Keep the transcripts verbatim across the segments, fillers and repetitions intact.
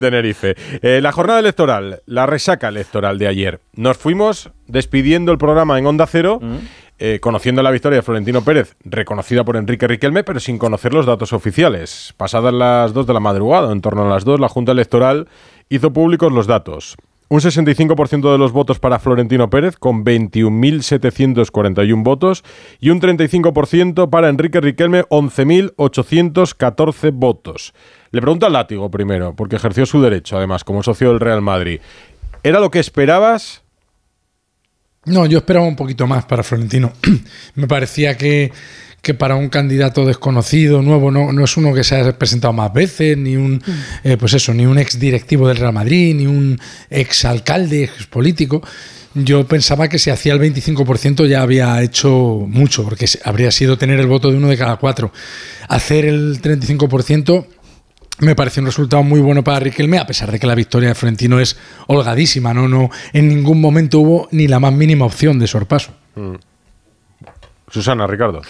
Tenerife. Eh, la jornada electoral, la resaca electoral de ayer. Nos fuimos despidiendo el programa en Onda Cero, mm. eh, conociendo la victoria de Florentino Pérez, reconocida por Enrique Riquelme, pero sin conocer los datos oficiales. Pasadas las dos de la madrugada, en torno a las dos, la Junta Electoral hizo públicos los datos. Un sesenta y cinco por ciento de los votos para Florentino Pérez, con veintiún mil setecientos cuarenta y uno votos, y un treinta y cinco por ciento para Enrique Riquelme, once mil ochocientos catorce votos. Le pregunto al Látigo primero, porque ejerció su derecho, además, como socio del Real Madrid. ¿Era lo que esperabas? No, yo esperaba un poquito más para Florentino. Me parecía que, que para un candidato desconocido, nuevo, no, no es uno que se haya presentado más veces, ni un, eh, pues eso, ni un ex directivo del Real Madrid, ni un ex alcalde, ex político. Yo pensaba que si hacía el veinticinco por ciento ya había hecho mucho, porque habría sido tener el voto de uno de cada cuatro. Hacer el treinta y cinco por ciento me parece un resultado muy bueno para Riquelme, a pesar de que la victoria de Florentino es holgadísima, ¿no? No, en ningún momento hubo ni la más mínima opción de sorpaso. Mm. Susana, Ricardo.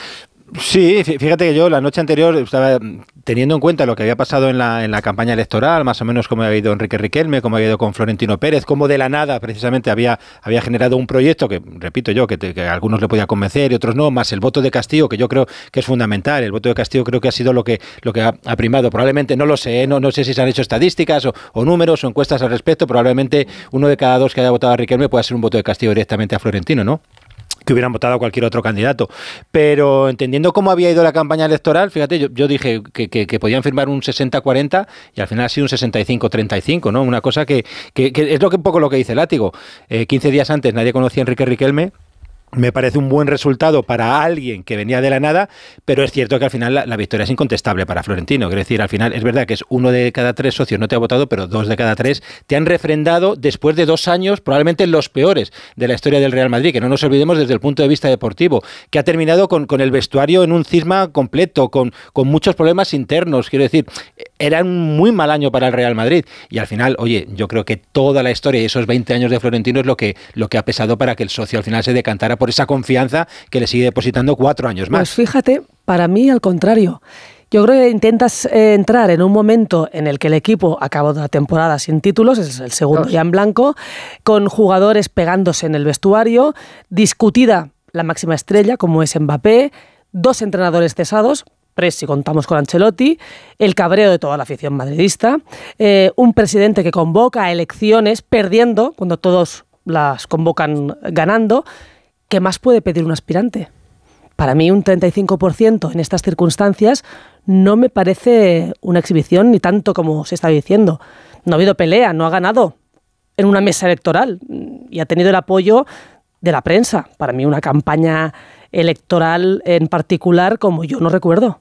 Sí, fíjate que yo la noche anterior estaba teniendo en cuenta lo que había pasado en la, en la campaña electoral, más o menos cómo había ido Enrique Riquelme, cómo había ido con Florentino Pérez, cómo de la nada precisamente había, había generado un proyecto que, repito yo, que, te, que a algunos le podía convencer y otros no, más el voto de castigo, que yo creo que es fundamental. El voto de castigo creo que ha sido lo que, lo que ha, ha primado. Probablemente, no lo sé, ¿eh? no, no sé si se han hecho estadísticas o, o números o encuestas al respecto, probablemente uno de cada dos que haya votado a Riquelme pueda ser un voto de castigo directamente a Florentino, ¿no? Que hubieran votado a cualquier otro candidato. Pero entendiendo cómo había ido la campaña electoral, fíjate, yo, yo dije que, que, que podían firmar un sesenta cuarenta y al final ha sido un sesenta y cinco treinta y cinco, ¿no? Una cosa que, que, que es lo que un poco lo que dice Látigo. Eh, quince días antes nadie conocía a Enrique Riquelme. Me parece un buen resultado para alguien que venía de la nada, pero es cierto que al final la, la victoria es incontestable para Florentino. Quiero decir, al final es verdad que es uno de cada tres socios no te ha votado, pero dos de cada tres te han refrendado después de dos años, probablemente los peores de la historia del Real Madrid, que no nos olvidemos desde el punto de vista deportivo, que ha terminado con, con el vestuario en un cisma completo, con, con muchos problemas internos. Quiero decir, era un muy mal año para el Real Madrid. Y al final, oye, yo creo que toda la historia y esos veinte años de Florentino es lo que, lo que ha pesado para que el socio al final se decantara por esa confianza que le sigue depositando cuatro años más. Pues fíjate, para mí al contrario. Yo creo que intentas eh, entrar en un momento en el que el equipo acabó la temporada sin títulos, es el segundo ya en blanco, con jugadores pegándose en el vestuario, discutida la máxima estrella como es Mbappé, dos entrenadores cesados, tres si contamos con Ancelotti, el cabreo de toda la afición madridista, eh, un presidente que convoca a elecciones perdiendo cuando todos las convocan ganando. ¿Qué más puede pedir un aspirante? Para mí un treinta y cinco por ciento en estas circunstancias no me parece una exhibición ni tanto como se está diciendo. No ha habido pelea, no ha ganado en una mesa electoral y ha tenido el apoyo de la prensa. Para mí una campaña electoral en particular como yo no recuerdo.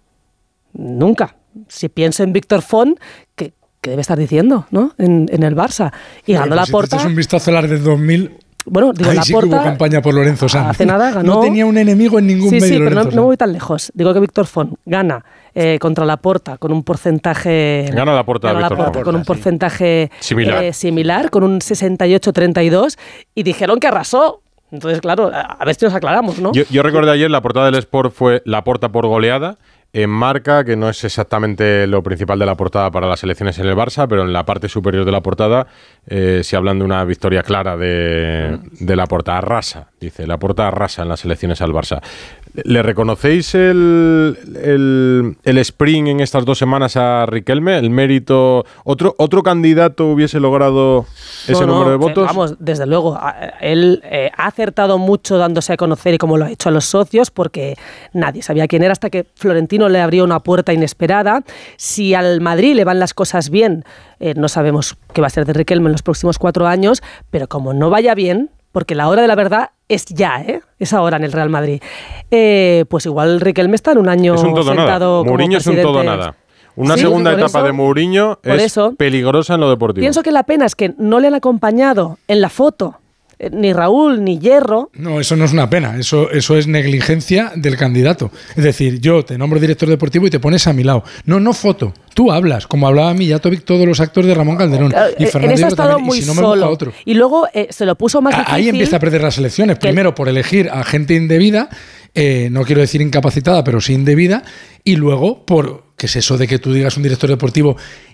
Nunca. Si pienso en Víctor Font, ¿qué, qué debe estar diciendo, ¿no? en, en el Barça? Y ganó la Porta. Este es un vistazo a las del dos mil. Bueno, digo, Ahí la sí Porta, que hubo campaña por Lorenzo Sanz. Hace nada ganó. No tenía un enemigo en ningún sí, medio. Sí, pero Lorenzo no, no me voy tan lejos. Digo que Víctor Font gana eh, contra la Porta con un porcentaje. Gana la Porta, gana la Porta Font, con un porcentaje sí. similar. Eh, similar, con un sesenta y ocho treinta y dos, y dijeron que arrasó. Entonces, claro, a ver si nos aclaramos, ¿no? Yo, yo recordé ayer, la portada del Sport fue la Porta por goleada. En Marca, que no es exactamente lo principal de la portada para las elecciones en el Barça, pero en la parte superior de la portada eh, se hablan de una victoria clara de, de la Porta. Arrasa, dice, la Porta arrasa en las elecciones al Barça. ¿Le reconocéis el, el, el sprint en estas dos semanas a Riquelme? ¿El mérito? ¿Otro, otro candidato hubiese logrado ese no, número no, de votos? Eh, vamos, desde luego. Él eh, ha acertado mucho dándose a conocer y como lo ha hecho a los socios, porque nadie sabía quién era hasta que Florentino le abrió una puerta inesperada. Si al Madrid le van las cosas bien, eh, no sabemos qué va a ser de Riquelme en los próximos cuatro años, pero como no vaya bien, porque la hora de la verdad es ya, ¿eh? Es ahora en el Real Madrid. Eh, pues igual Riquelme está en un año es un todo sentado nada. Mourinho es un todo nada. Una sí, segunda etapa eso, de Mourinho es eso, peligrosa en lo deportivo. Pienso que la pena es que no le han acompañado en la foto ni Raúl ni Hierro. No, eso no es una pena, eso, eso es negligencia del candidato. Es decir, yo te nombro director deportivo y te pones a mi lado. No, no foto. Tú hablas, como hablaba Mijatovic todos los actos de Ramón Calderón. Y Fernando en eso ha estado también, muy y si no me solo. Otro. Y luego eh, se lo puso más difícil. Ahí empieza a perder las elecciones. Primero por elegir a gente indebida, eh, no quiero decir incapacitada, pero sí indebida, y luego por, ¿qué es eso de que tú digas un director deportivo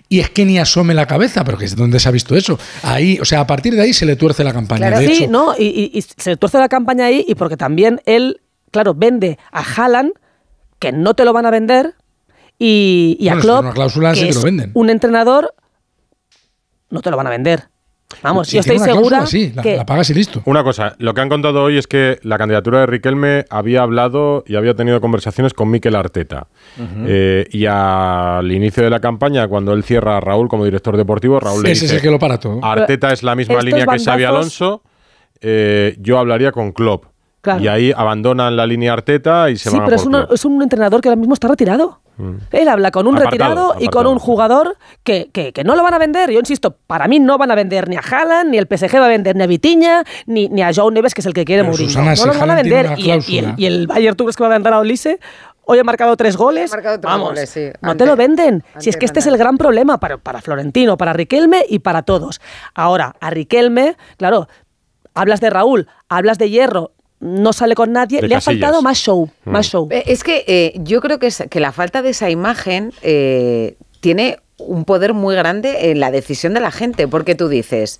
y es que ni asome la cabeza, pero que es donde se ha visto eso. Ahí, o sea, a partir de ahí se le tuerce la campaña. Claro, de sí, hecho, no, y, y, y se le tuerce la campaña ahí y porque también él, claro, vende a Haaland, que no te lo van a vender, y, y bueno, a Klopp, una cláusula que sí que es lo venden. un entrenador, no te lo van a vender. Vamos, Si yo estoy tiene una segura cláusula, sí, la, que... la pagas y listo. Una cosa, lo que han contado hoy es que la candidatura de Riquelme había hablado y había tenido conversaciones con Mikel Arteta. Uh-huh. Eh, y al inicio de la campaña, cuando él cierra a Raúl como director deportivo, Raúl le Ese dice, es el que lo para todo. Arteta es la misma Estos línea que Xabi bandazos- Alonso, eh, yo hablaría con Klopp. Claro. Y ahí abandonan la línea Arteta y se Sí, van a pero por es, una- Klopp. es un entrenador que ahora mismo está retirado. Mm. Él habla con un Apartado, retirado y con apartado. un jugador que, que, que no lo van a vender. Yo insisto, para mí no van a vender ni a Haaland, ni el P S G va a vender ni a Vitinha, ni, ni a João Neves, que es el que quiere Pero, Mourinho. Susana, no si los van a Haaland tiene vender. una Y, el- y, el, cláusula. y el Bayern, ¿tú crees que va a vender a Olise? Hoy ha marcado tres goles. Ha marcado tres Vamos, goles, sí. no Ante- te lo venden. Si ante es que este es el Mandanda. gran problema para, para Florentino, para Riquelme y para todos. Ahora, a Riquelme, claro, hablas de Raúl, hablas de Hierro, no sale con nadie, De le ha Casillas. faltado más show, Mm. más show. Eh, Es que eh, yo creo que, es- que la falta de esa imagen eh, tiene un poder muy grande en la decisión de la gente, porque tú dices,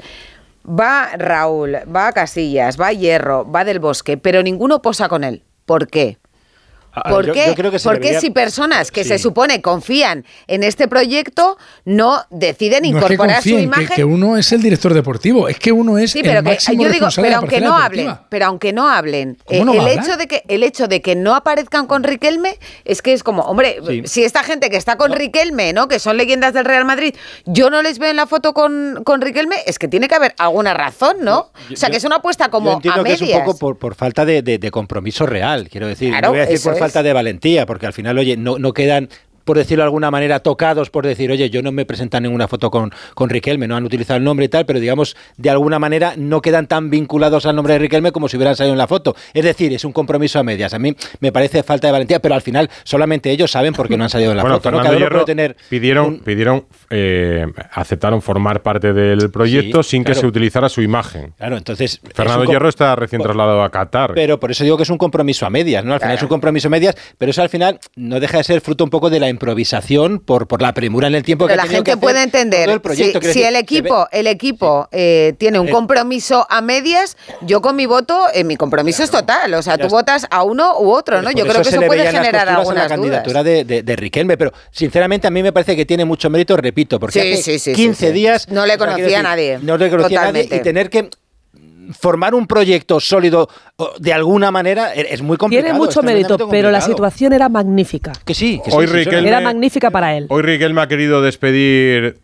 va Raúl, va Casillas, va Hierro, va Del Bosque, pero ninguno posa con él. ¿Por qué? Ah, ¿Por yo- qué? yo creo que se Porque debería- si personas que Sí. se supone confían en este proyecto no deciden No es que incorporar su confíen, imagen... que, que uno es el director deportivo, es que uno es Sí, el pero que máximo yo digo, responsable pero de la aunque parcela no deportiva. hablen, pero aunque no hablen, ¿Cómo eh, no va el a hecho hablar? de que el hecho de que no aparezcan con Riquelme es que es como, hombre, Sí. si esta gente que está con Riquelme, ¿no? Que son leyendas del Real Madrid, yo no les veo en la foto con, con Riquelme, es que tiene que haber alguna razón, ¿no? Yo- o sea, yo- que es una apuesta como Yo entiendo a que medias. es un poco por, por falta de, de- de compromiso real, quiero decir. Claro, no voy a decir eso por es. falta de valentía, porque al final, oye, no, no quedan, por decirlo de alguna manera, tocados por decir, oye, yo no me presentan ninguna foto con, con Riquelme, no han utilizado el nombre y tal, pero digamos, de alguna manera no quedan tan vinculados al nombre de Riquelme como si hubieran salido en la foto. Es decir, es un compromiso a medias. A mí me parece falta de valentía, pero al final solamente ellos saben por qué no han salido en la Bueno, foto, ¿no? Fernando Cada uno Hierro puede tener pidieron, un- pidieron eh, aceptaron formar parte del proyecto Sí, sin que claro. se utilizara su imagen. Claro, entonces... es Fernando un com- Hierro está recién Por- trasladado a Qatar. Pero por eso digo que es un compromiso a medias, ¿no? Al final Claro. es un compromiso a medias, pero eso al final no deja de ser fruto un poco de la improvisación por, por la premura en el tiempo Pero que ha la tenido que gente hacer puede entender, todo el proyecto. si, Quiero si decir, el se equipo, el equipo eh, tiene un Eh, compromiso a medias, yo con mi voto, eh, mi compromiso es total. O sea, Ya tú está. votas a uno u otro, Pues ¿no? por Yo creo que se eso le puede veían las generar costuras en la algunas candidatura dudas. de, de, de Riquelme, pero sinceramente a mí me parece que tiene mucho mérito, repito, porque Sí, hace sí, sí, quince sí, sí. días... No le o sea, quiero conocía a nadie. No le conocía a nadie y Totalmente. tener que formar un proyecto sólido o, de alguna manera es, es muy complicado. Tiene es mucho mérito, tremendamente pero la complicado. situación era magnífica. Que sí, que sí, Hoy sí, Riquelme- sí, Era magnífica para él. Hoy Riquelme ha querido despedir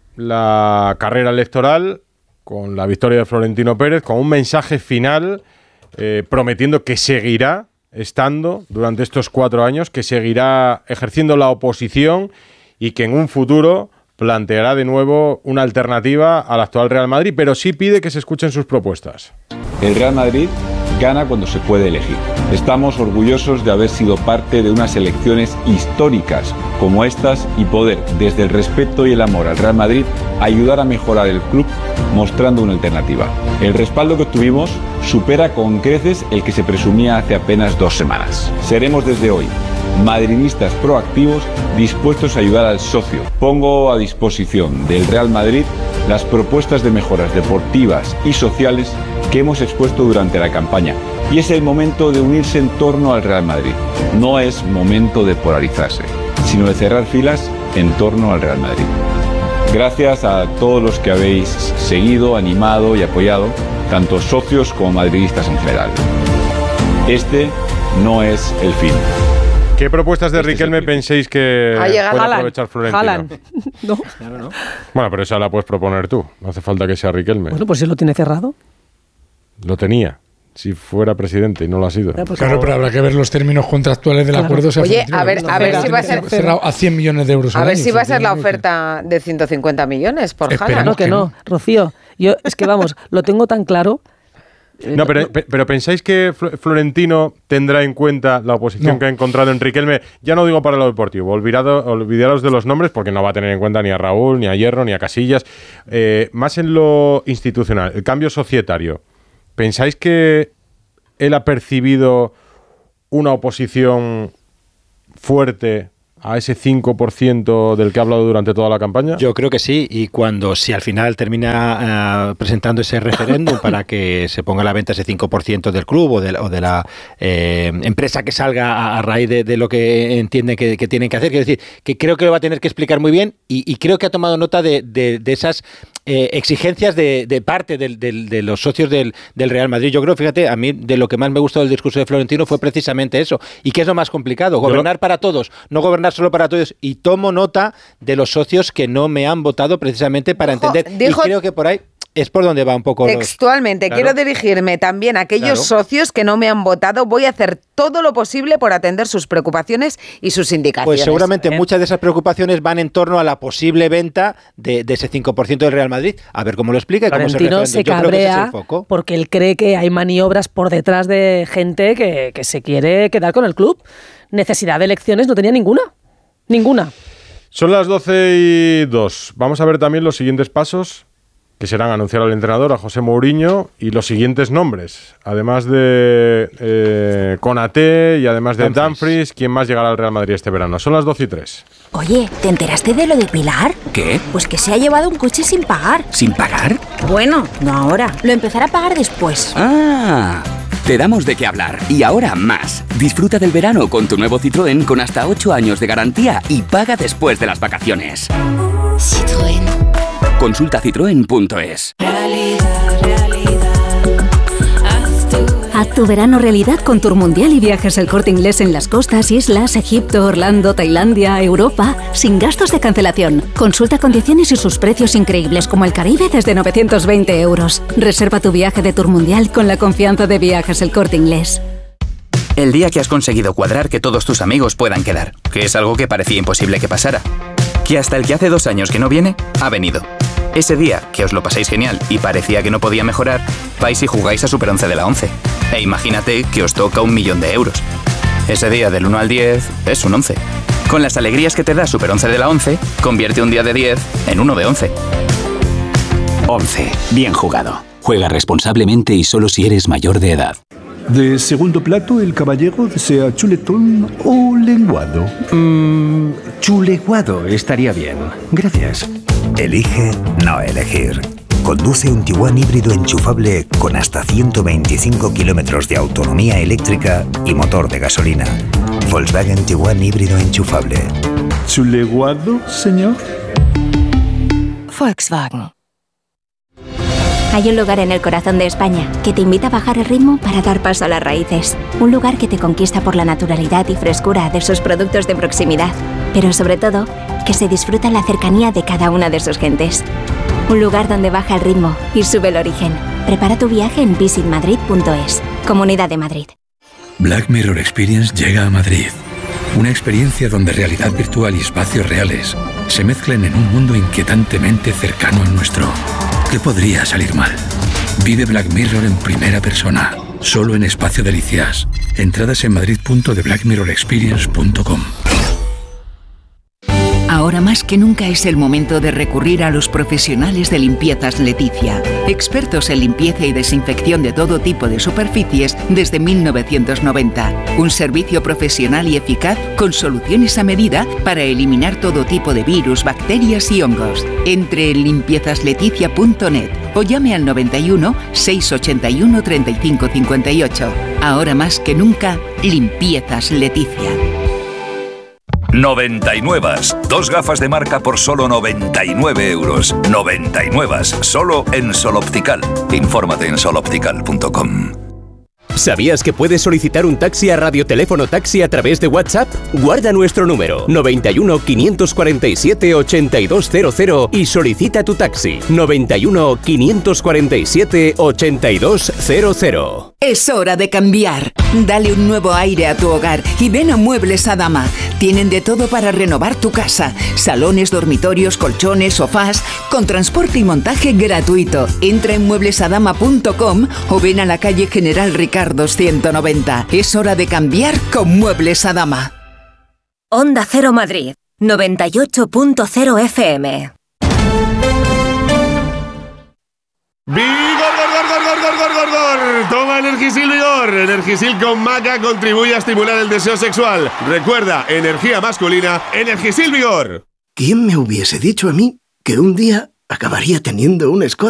la carrera electoral con la victoria de Florentino Pérez, con un mensaje final eh, prometiendo que seguirá estando durante estos cuatro años, que seguirá ejerciendo la oposición y que en un futuro planteará de nuevo una alternativa al actual Real Madrid, pero sí pide que se escuchen sus propuestas. El Real Madrid gana cuando se puede elegir. Estamos orgullosos de haber sido parte de unas elecciones históricas como estas y poder, desde el respeto y el amor al Real Madrid, ayudar a mejorar el club mostrando una alternativa. El respaldo que obtuvimos supera con creces el que se presumía hace apenas dos semanas. Seremos desde hoy madridistas proactivos dispuestos a ayudar al socio. Pongo a disposición del Real Madrid las propuestas de mejoras deportivas y sociales que hemos expuesto durante la campaña. Y es el momento de unirse en torno al Real Madrid. No es momento de polarizarse, sino de cerrar filas en torno al Real Madrid. Gracias a todos los que habéis seguido, animado y apoyado, tanto socios como madridistas en general. Este no es el fin. ¿Qué propuestas de Este es el Riquelme principio. penséis que Ha llegado puede Haaland, aprovechar Florentino? Haaland. No. Bueno, pero esa la puedes proponer tú. No hace falta que sea Riquelme. Bueno, pues si lo tiene cerrado. Lo tenía. Si fuera presidente y no lo ha sido. Ya, pues Claro, como- pero habrá que ver los términos contractuales del Claro. acuerdo. si Oye, Florentino a ver- le a ver gusta. si va a ser- cerrado a cien millones de euros. A al ver año, si va a ser la Florentino, que- oferta de ciento cincuenta millones por Esperemos. Haaland. No, que que no, no. Rocío. Yo, es que vamos, lo tengo tan claro. No, pero, pe- pero ¿pensáis que Fl- Florentino tendrá en cuenta la oposición No. que ha encontrado en Riquelme? Ya no digo para lo deportivo, olvidado, olvidaros de los nombres porque no va a tener en cuenta ni a Raúl, ni a Hierro, ni a Casillas. Eh, más en lo institucional, el cambio societario. ¿Pensáis que él ha percibido una oposición fuerte a ese cinco por ciento del que ha hablado durante toda la campaña? Yo creo que sí, y cuando si al final termina uh, presentando ese referéndum para que se ponga a la venta ese cinco por ciento del club o de, o de la eh, empresa que salga a, a raíz de, de lo que entienden que, que tienen que hacer, quiero decir, que creo que lo va a tener que explicar muy bien y, y creo que ha tomado nota de, de, de esas eh, exigencias de, de parte del, del, de los socios del, del Real Madrid. Yo creo, fíjate, a mí de lo que más me gustó del discurso de Florentino fue precisamente eso. ¿Y qué es lo más complicado? Gobernar para todos, no gobernar solo para todos. Y tomo nota de los socios que no me han votado precisamente para Ojo, entender. dijo, y creo que por ahí es por donde va un poco. Textualmente, los... quiero claro. dirigirme también a aquellos Claro. socios que no me han votado. Voy a hacer todo lo posible por atender sus preocupaciones y sus indicaciones. Pues seguramente ¿Eh? muchas de esas preocupaciones van en torno a la posible venta de, de ese cinco por ciento del Real Madrid. A ver cómo lo explica y cómo se Florentino referenda. se Yo creo que ese es cabrea el foco. porque él cree que hay maniobras por detrás de gente que, que se quiere quedar con el club. Necesidad de elecciones no tenía ninguna. Ninguna. Son las doce y dos. Vamos a ver también los siguientes pasos, que serán anunciar al entrenador, a José Mourinho, y los siguientes nombres. Además de eh, Konaté y además de Dumfries. Dumfries, ¿quién más llegará al Real Madrid este verano? Son las doce y tres. Oye, ¿te enteraste de lo de Pilar? ¿Qué? Pues que se ha llevado un coche sin pagar. ¿Sin pagar? Bueno, no ahora. Lo empezará a pagar después. Ah, te damos de qué hablar. Y ahora más. Disfruta del verano con tu nuevo Citroën con hasta ocho años de garantía y paga después de las vacaciones. Citroën. Consulta citroen punto es. Haz tu verano realidad con Tour Mundial y viajes El Corte Inglés en las costas, islas, Egipto, Orlando, Tailandia, Europa, sin gastos de cancelación. Consulta condiciones y sus precios increíbles como el Caribe desde novecientos veinte euros. Reserva tu viaje de Tour Mundial con la confianza de Viajes El Corte Inglés. El día que has conseguido cuadrar que todos tus amigos puedan quedar, que es algo que parecía imposible que pasara. Que hasta el que hace dos años que no viene, ha venido. Ese día, que os lo pasáis genial y parecía que no podía mejorar, vais y jugáis a Super once de la once. E imagínate que os toca un millón de euros. Ese día del uno al diez es un once. Con las alegrías que te da Super once de la once, convierte un día de diez en uno de once. once. Bien jugado. Juega responsablemente y solo si eres mayor de edad. De segundo plato, el caballero desea chuletón o lenguado. Mmm, chuleguado estaría bien. Gracias. Elige no elegir. Conduce un Tiguan híbrido enchufable con hasta ciento veinticinco kilómetros de autonomía eléctrica y motor de gasolina. Volkswagen Tiguan híbrido enchufable. ¿Chuleguado, señor? Volkswagen. Hay un lugar en el corazón de España que te invita a bajar el ritmo para dar paso a las raíces. Un lugar que te conquista por la naturalidad y frescura de sus productos de proximidad, pero sobre todo, que se disfruta la cercanía de cada una de sus gentes. Un lugar donde baja el ritmo y sube el origen. Prepara tu viaje en visit madrid punto es. Comunidad de Madrid. Black Mirror Experience llega a Madrid. Una experiencia donde realidad virtual y espacios reales se mezclan en un mundo inquietantemente cercano al nuestro. ¿Qué podría salir mal? Vive Black Mirror en primera persona, solo en Espacio Delicias. Entradas en madrid punto de black mirror experience punto com. Ahora más que nunca es el momento de recurrir a los profesionales de Limpiezas Leticia, expertos en limpieza y desinfección de todo tipo de superficies desde mil novecientos noventa. Un servicio profesional y eficaz con soluciones a medida para eliminar todo tipo de virus, bacterias y hongos. Entre en limpiezas leticia punto net o llame al noventa y uno, seiscientos ochenta y uno, treinta y cinco cincuenta y ocho. Ahora más que nunca, Limpiezas Leticia. noventa y nueve. Dos gafas de marca por solo noventa y nueve euros. noventa y nueve. Solo en Sol Optical. Infórmate en sol optical punto com. ¿Sabías que puedes solicitar un taxi a Radioteléfono Taxi a través de WhatsApp? Guarda nuestro número noventa y uno, quinientos cuarenta y siete, ochenta y dos cero cero y solicita tu taxi noventa y uno, quinientos cuarenta y siete, ochenta y dos cero cero. Es hora de cambiar. Dale un nuevo aire a tu hogar y ven a Muebles Adama. Tienen de todo para renovar tu casa. Salones, dormitorios, colchones, sofás, con transporte y montaje gratuito. Entra en muebles adama punto com o ven a la calle General Ricardo ciento noventa. Es hora de cambiar con Muebles Adama. Onda Cero Madrid, noventa y ocho punto cero F M. ¡Vigor, gor, gor, gor, gor, gor, gor, gor! Toma el Energisil Vigor. Energisil con maca contribuye a estimular el deseo sexual. Recuerda, energía masculina, Energisil Vigor. ¿Quién me hubiese dicho a mí que un día acabaría teniendo un Skoda?